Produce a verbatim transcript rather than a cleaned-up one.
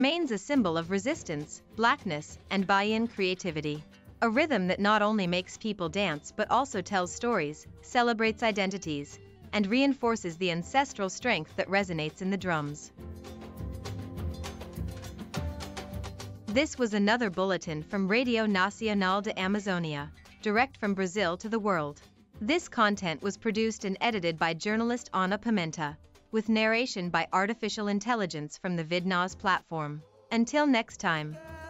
remains a symbol of resistance, blackness, and buy-in creativity. A rhythm that not only makes people dance but also tells stories, celebrates identities, and reinforces the ancestral strength that resonates in the drums. This was another bulletin from Radio Nacional de Amazonia, direct from Brazil to the world. This content was produced and edited by journalist Ana Pimenta, with narration by artificial intelligence from the Vidnaz platform. Until next time.